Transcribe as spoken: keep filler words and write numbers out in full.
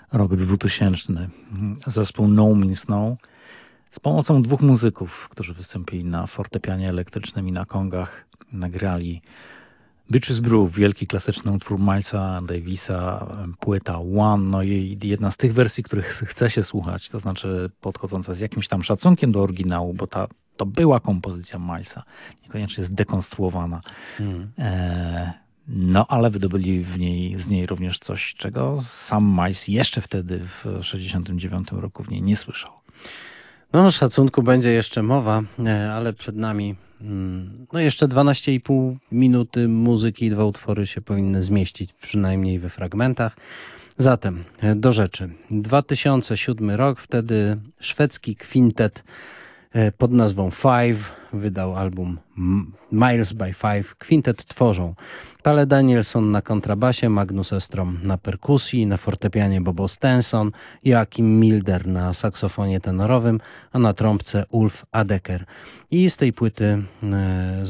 rok dwutysięczny. Zespół No Means No z pomocą dwóch muzyków, którzy wystąpili na fortepianie elektrycznym i na kongach, nagrali Beaches Brew, wielki klasyczny utwór Milesa Davisa, płyta One, no i jedna z tych wersji, których chce się słuchać, to znaczy podchodząca z jakimś tam szacunkiem do oryginału, bo ta, to była kompozycja Milesa, niekoniecznie zdekonstruowana. Hmm. E, no ale wydobyli w niej, z niej również coś, czego sam Miles jeszcze wtedy w sześćdziesiątym dziewiątym roku w niej nie słyszał. No o szacunku będzie jeszcze mowa, ale przed nami no jeszcze dwanaście i pół minuty muzyki i dwa utwory się powinny zmieścić, przynajmniej we fragmentach. Zatem do rzeczy. dwa tysiące siódmy rok, wtedy szwedzki kwintet pod nazwą Five wydał album Miles by Five. Kwintet tworzą Pale Danielson na kontrabasie, Magnus Estrom na perkusji, na fortepianie Bobo Stenson, Joachim Milder na saksofonie tenorowym, a na trąbce Ulf Adeker. I z tej płyty